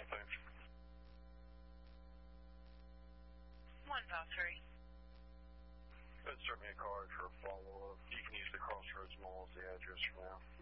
thanks. 153. Insert me a card for a follow-up. You can use the Crossroads Mall as the address for now.